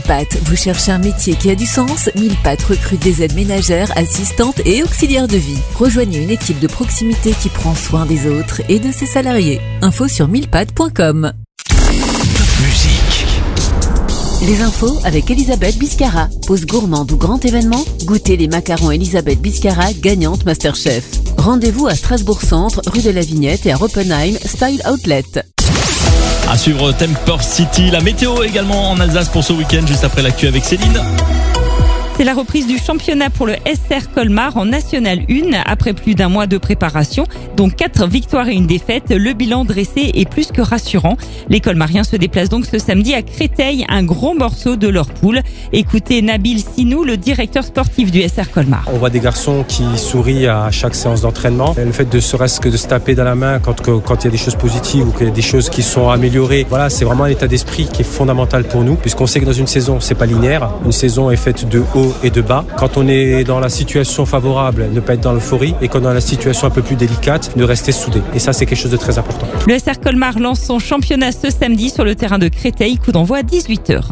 Pattes. Vous cherchez un métier qui a du sens? 1000 Pattes recrute des aides ménagères, assistantes et auxiliaires de vie. Rejoignez une équipe de proximité qui prend soin des autres et de ses salariés. Info sur 1000pattes.com. Musique. Les infos avec Elisabeth Biscara. Pause gourmande ou grand événement? Goûtez les macarons Elisabeth Biscara, gagnante Masterchef. Rendez-vous à Strasbourg Centre, rue de la Vignette et à Roppenheim, Style Outlet. À suivre Temper City, la météo également en Alsace pour ce week-end, juste après l'actu avec Céline. C'est la reprise du championnat pour le SR Colmar en National 1 après plus d'un mois de préparation, dont 4 victoires et une défaite. Le bilan dressé est plus que rassurant. Les Colmariens se déplacent donc ce samedi à Créteil, un gros morceau de leur poule. Écoutez Nabil Sinou, le directeur sportif du SR Colmar. On voit des garçons qui sourient à chaque séance d'entraînement. Le fait de serait-ce que de se taper dans la main quand il y a des choses positives ou qu'il y a des choses qui sont améliorées, voilà, c'est vraiment un état d'esprit qui est fondamental pour nous, puisqu'on sait que dans une saison, c'est pas linéaire. Une saison est faite de haut et de bas. Quand on est dans la situation favorable, ne pas être dans l'euphorie, et quand on est dans la situation un peu plus délicate, de rester soudé. Et ça, c'est quelque chose de très important. Le SR Colmar lance son championnat ce samedi sur le terrain de Créteil, coup d'envoi à 18h.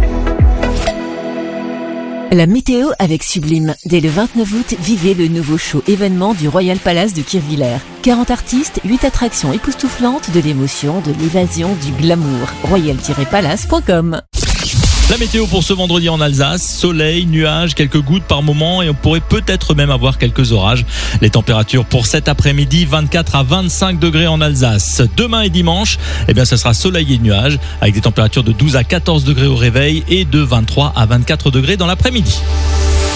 La météo avec Sublime. Dès le 29 août, vivez le nouveau show événement du Royal Palace de Kirchwiller. 40 artistes, 8 attractions époustouflantes, de l'émotion, de l'évasion, du glamour. royal-palace.com. La météo pour ce vendredi en Alsace, soleil, nuages, quelques gouttes par moment et on pourrait peut-être même avoir quelques orages. Les températures pour cet après-midi, 24 à 25 degrés en Alsace. Demain et dimanche, ce sera soleil et nuages avec des températures de 12 à 14 degrés au réveil et de 23 à 24 degrés dans l'après-midi.